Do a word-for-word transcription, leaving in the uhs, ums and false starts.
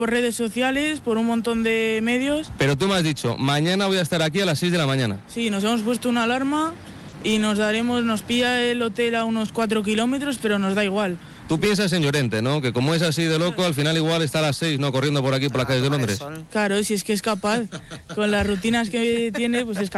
Por redes sociales, por un montón de medios. Pero tú me has dicho, mañana voy a estar aquí a las seis de la mañana. Sí, nos hemos puesto una alarma y nos daremos, nos pilla el hotel a unos cuatro kilómetros, pero nos da igual. Tú piensas en Llorente, ¿no? Que como es así de loco, al final igual está a las seis, ¿no? Corriendo por aquí, por las calles de Londres. Claro, si es que es capaz. Con las rutinas que tiene, pues es capaz.